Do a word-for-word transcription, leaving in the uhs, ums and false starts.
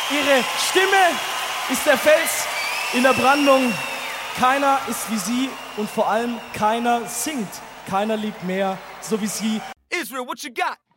Ihre Stimme ist der Fels in der Brandung. Keiner ist wie sie und vor allem keiner singt. Keiner liebt mehr, so wie sie. Israel, what you got?